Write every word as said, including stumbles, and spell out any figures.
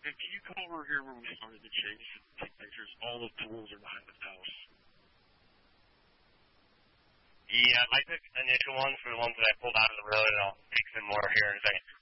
And can you come over here where we started the chase and take pictures? All the tools are behind the house. Yeah, I took initial ones for the ones that I pulled out of the road, and I'll take some more here in a second.